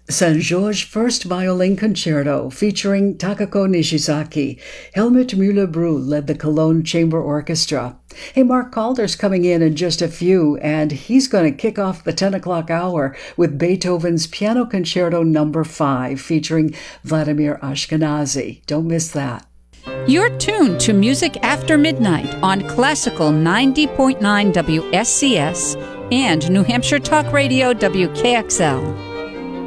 St. George First Violin Concerto featuring Takako Nishizaki. Helmut Müller-Brü led the Cologne Chamber Orchestra. Hey, Mark Calder's coming in just a few, and he's going to kick off the 10 o'clock hour with Beethoven's Piano Concerto No. 5 featuring Vladimir Ashkenazy. Don't miss that. You're tuned to Music After Midnight on Classical 90.9 WSCS and New Hampshire Talk Radio WKXL.